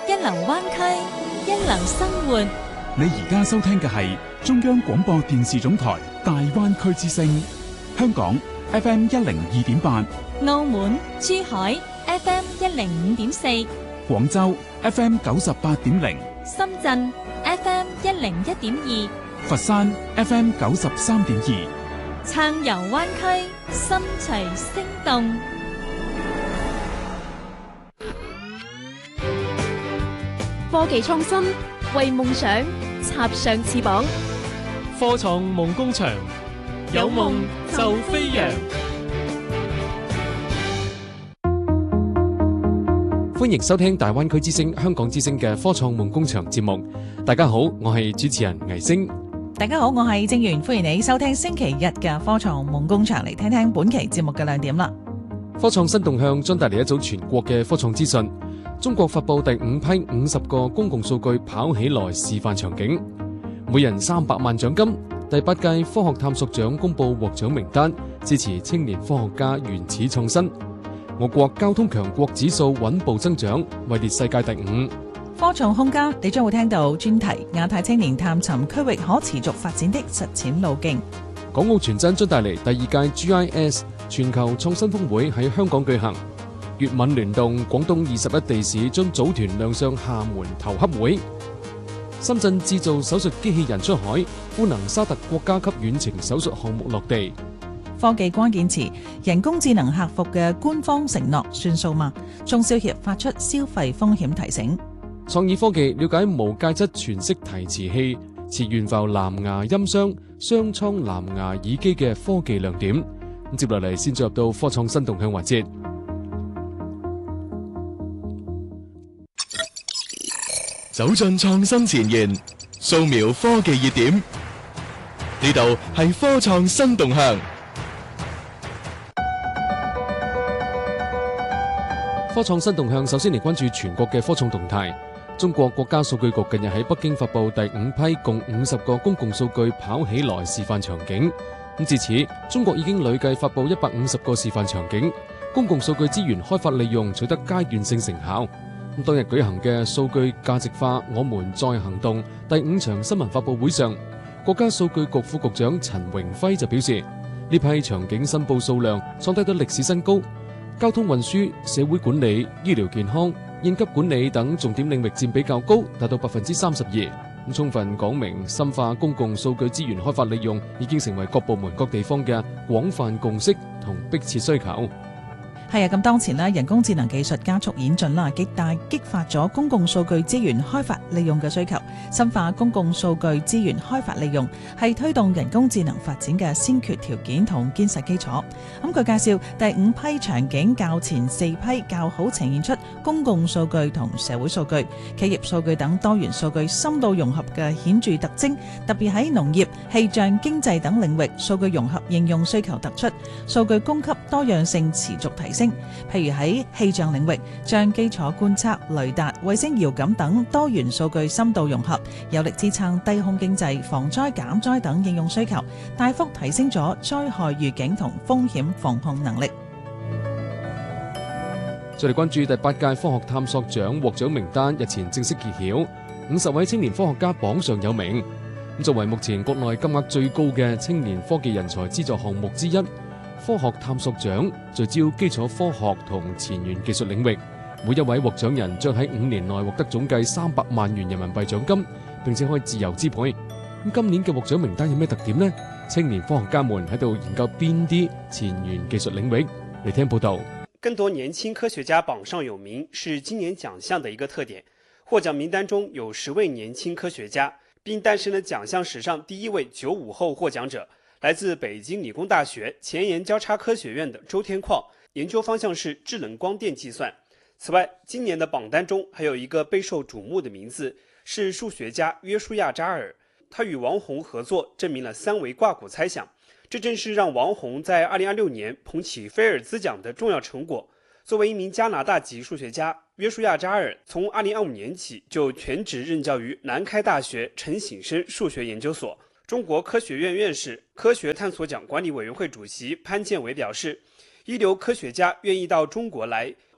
一流灣區，一流生活。 你而家收聽嘅係中央廣播電視總台大灣區之聲，香港 FM 102.8， 澳門、珠海 FM 105.4， 廣州 FM 98.0， 深圳 FM 101.2， 佛山 FM 93.2， 暢遊灣區，心隨聲動。 科技創新，為夢想插上翅膀。 科創夢工場，有夢就飛揚。歡迎收聽大灣區之聲、香港之聲嘅科創夢工場節目。大家好，我係主持人倪星。 大家好，我係正源，歡迎你收聽星期日嘅科創夢工場，嚟聽聽本期節目嘅亮點啦。 科創新動向將帶嚟一組全國嘅科創資訊。中國發佈第5批50個公共數據跑起來示範場景，每人300萬獎金。第8屆科學探索獎公布獲獎名單，支持青年科學家原始創新。我國交通強國指數穩步增長，位列世界第5。 科創空間，你將會聽到專題亞太青年探尋區域可持續發展的實踐路徑。 港澳傳真將帶嚟第2屆 GIS 全球創新峰會喺香港舉行。粵閩聯動，廣東21地市將組團亮相廈門投洽會。深圳製造手術機器人出海，富能沙特國家級遠程手術項目落地。 科技關鍵詞，人工智能客服嘅官方承諾算數嗎？中消協發出消費風險提醒。 創意科技，了解無介質全息提詞器、磁懸浮藍牙音箱、雙倉藍牙耳機嘅科技亮點。接落嚟先進入到科創新動向環節。 走進創新前沿，掃描科技熱點，呢度係科創新動向。 科創新動向，首先嚟關注全國嘅科創動態。中國國家數據局近日喺北京發佈第5批共50個公共數據跑起來示範場景。至此，中國已經累計發佈150個示範場景，公共數據資源開發利用取得階段性成效。當日舉行嘅數據價值化我們在行動第5場新聞發佈會上，國家數據局副局長陳榮輝就表示，呢批場景申報數量創低到歷史新高，交通運輸、社會管理、醫療健康、應急管理等重點領域佔比較高，達到32%，充分講明深化公共數據資源開發利用已經成為各部門各地方嘅廣泛共識同迫切需求。 係啊，咁當前人工智能技術加速演進啦，極大激發咗公共數據資源開發利用嘅需求。深化公共數據資源開發利用係推動人工智能發展嘅先決條件同堅實基礎。佢介紹第5批場景較前4批較好呈現出公共數據同社會數據、企業數據等多元數據深度融合嘅顯著特徵，特別喺農業、氣象、經濟等領域，數據融合應用需求突出，數據供給多樣性持續提升。譬如喺氣象領域，將基礎觀測、雷達、衛星遙感等多元數據深度融合，有力支撐低空經濟、防災減災等應用需求，大幅提升咗災害預警同風險防控能力。 再嚟關注第8屆科學探索獎獲獎名單日前正式揭曉，50位青年科學家榜上有名。作為目前國內金額最高嘅青年科技人才資助項目之一，科學探索獎聚焦基礎科學同前沿技術領域，每一位獲獎人將喺5年內獲得總計300萬元人民幣獎金，並且可以自由支配。今年嘅獲獎名單有咩特點呢？青年科學家們喺度研究邊啲前沿技術領域？嚟聽報道。 更多年輕科學家榜上有名是今年獎項的一個特點，獲獎名單中有10位年輕科學家，並誕生了獎項史上第1位95後獲獎者。來自北京理工大學前沿交叉科學院的周天曠，研究方向是智能光電計算。此外，今年的榜單中還有一個備受矚目的名字，是數學家約書亞扎爾。他與王宏合作，證明了三維掛骨猜想，這正是讓王宏在2026年捧起菲爾茲獎的重要成果。作為一名加拿大籍數學家，約書亞扎爾從2025年起就全職任教於南開大學陳省身數學研究所。中國科學院院士、科學探索獎管理委員會主席潘建偉表示，一流科學家願意到中國來，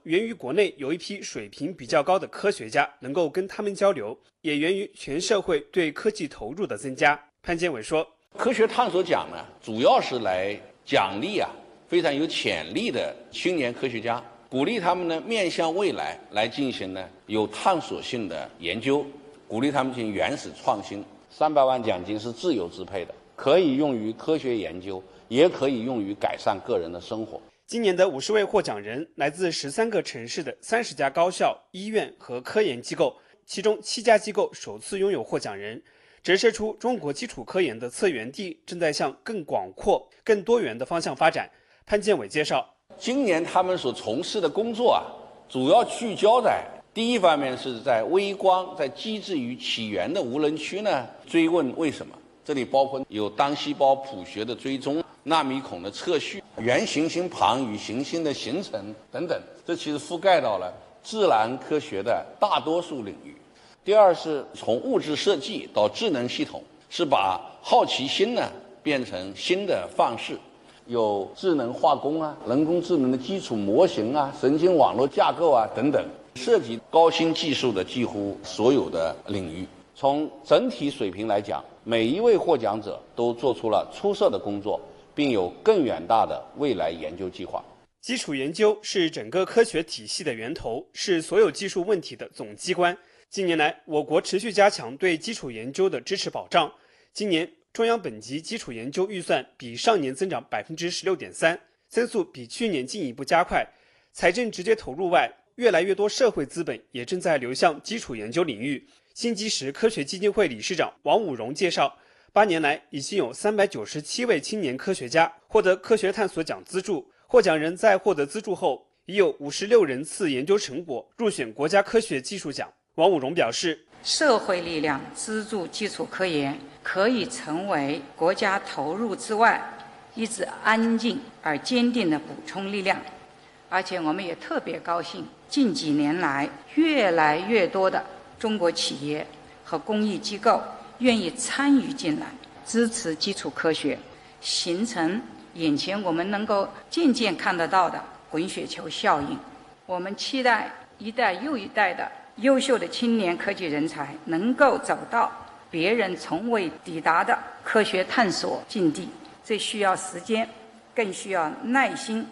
源于国内有一批水平比较高的科学家能够跟他们交流，也源于全社会对科技投入的增加。潘建伟说， 科学探索奖呢，主要是来奖励非常有潜力的青年科学家，鼓励他们呢面向未来来进行呢有探索性的研究，鼓励他们进行原始创新。300万奖金是自由支配的，可以用于科学研究，也可以用于改善个人的生活。 今年的50位获奖人来自13个城市的30家高校、医院和科研机构，其中7家机构首次拥有获奖人，折射出中国基础科研的策源地正在向更广阔、更多元的方向发展。潘建伟介绍， 今年他们所从事的工作主要聚焦在第一方面是在微光在机制与起源的无人区呢追问为什么，这里包括有单细胞谱学的追踪、纳米孔的测序、原行星旁与行星的形成等等，这其实覆盖到了自然科学的大多数领域。第二是从物质设计到智能系统，是把好奇心呢变成新的范式，有智能化工人工智能的基础模型神经网络架构等等，涉及高新技术的几乎所有的领域。从整体水平来讲，每一位获奖者都做出了出色的工作，并有更远大的未来研究计划。 基础研究是整个科学体系的源头，是所有技术问题的总机关。近年来，我国持续加强对基础研究的支持保障。今年，中央本级基础研究预算比上年增长16.3%，增速比去年进一步加快。财政直接投入外，越来越多社会资本也正在流向基础研究领域。新基石科学基金会理事长王武荣介绍，8年来已经有397位青年科学家获得科学探索奖资助，获奖人在获得资助后，已有56人次研究成果入选国家科学技术奖。王武荣表示， 社会力量资助基础科研可以成为国家投入之外一支安静而坚定的补充力量。而且我们也特别高兴，近几年来越来越多的中国企业和公益机构愿意参与进来，支持基础科学，形成眼前我们能够渐渐看得到的滚雪球效应。我们期待一代又一代的优秀的青年科技人才能够走到别人从未抵达的科学探索境地，这需要时间，更需要耐心。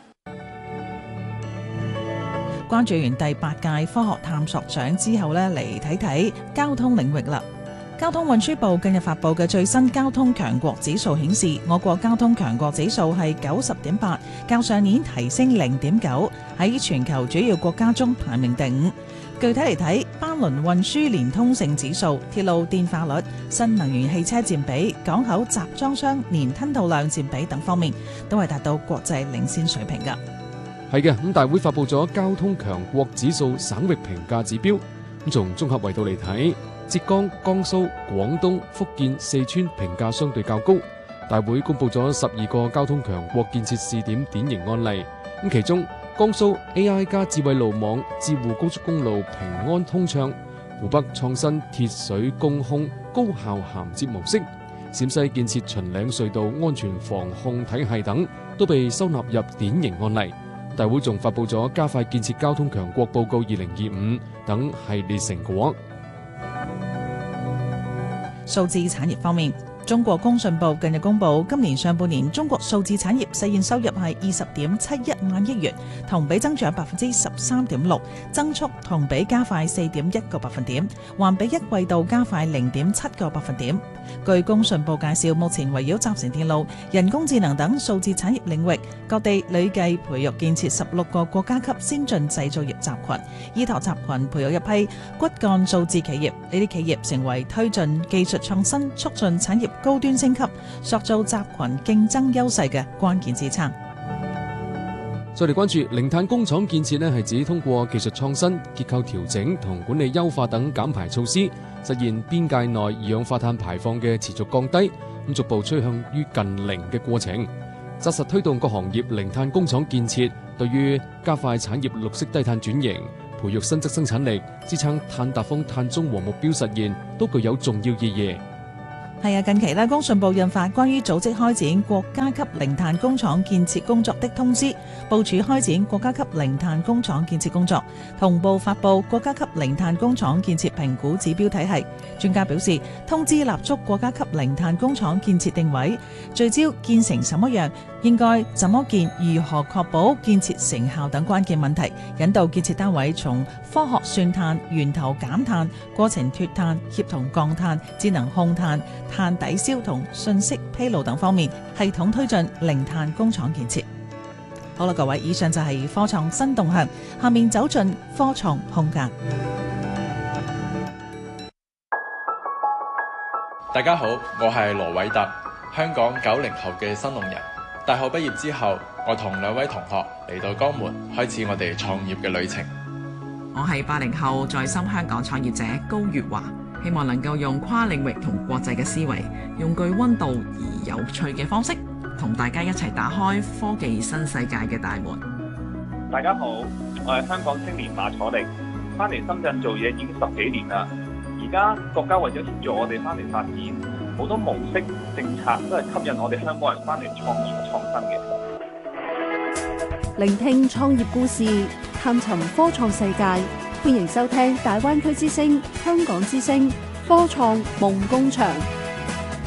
關注完第8屆科學探索獎之後呢，嚟睇睇交通領域啦。交通運輸部近日發布嘅最新交通強國指數顯示，我國交通強國指數係90.8，較上年提升0.9，喺全球主要國家中排名第5。具體嚟睇，巴倫運輸連通性指數、鐵路電化率、新能源汽車佔比、港口集裝箱年吞吐量佔比等方面，都係達到國際領先水平㗎。 係嘅，咁大會發布咗交通強國指數省域評價指標，咁從綜合維度嚟睇，浙江、江蘇、廣東、福建、四川評價相對較高。大會公布咗12個交通強國建設試點典型案例，咁其中江蘇 AI 加智慧路網智護高速公路平安通暢，湖北創新鐵水公空高效銜接模式，陝西建設秦嶺隧道安全防控體系等都被收納入典型案例。大會仲發布咗加快建設交通強國報告2025等系列成果。 數字產業方面，中國工信部近日公布，今年上半年中國數字產業實現收入係20.71萬億元，同比增長13.6%，增速同比加快4.1個百分點，環比一季度加快0.7個百分點。據工信部介紹，目前圍繞集成電路、人工智能等數字產業領域，各地累計培育建設16個國家級先進製造業集群，依託集群培育一批骨幹數字企業。呢啲企業成為推進技術創新、促進產業高端升級、塑造集群競爭優勢嘅關鍵支撐。 再嚟關注零碳工廠建設呢，係指通過技術創新、結構調整同管理優化等減排措施，實現邊界內二氧化碳排放嘅持續降低，咁逐步趨向於近零嘅過程，紮實推動各行業零碳工廠建設，對於加快產業綠色低碳轉型、培育新質生產力、支撐碳達峰、碳中和目標實現，都具有重要意義。 係啊，近期咧，工信部印發關於組織開展國家級零碳工廠建設工作的通知，部署開展國家級零碳工廠建設工作，同步發布國家級零碳工廠建設評估指標體系。專家表示，通知立足國家級零碳工廠建設定位，聚焦建成什麼樣、應該怎麼建、如何確保建設成效等關鍵問題，引導建設單位從科學算碳、源頭減碳、過程脫碳、協同降碳、智能控碳、碳抵消同信息披露等方面，系統推進零碳工廠建設。好啦，各位，以上就係科創新動向，下面走進科創空間。 大家好，我係羅偉特，香港90後嘅新農人。大學畢業之後，我同2位同學嚟到江門，開始我哋創業嘅旅程。 我係80後在深香港創業者高月華，希望能夠用跨領域同國際嘅思維，用具溫度而有趣嘅方式，同大家一齊打開科技新世界嘅大門。 大家好，我係香港青年馬楚力，翻嚟深圳做嘢已經10幾年啦。而家國家為咗協助我哋翻嚟發展，好多模式政策都係吸引我哋香港人翻嚟創業創新嘅。 聆聽創業故事，探尋科創世界，歡迎收聽大灣區之聲、香港之聲科創夢工場。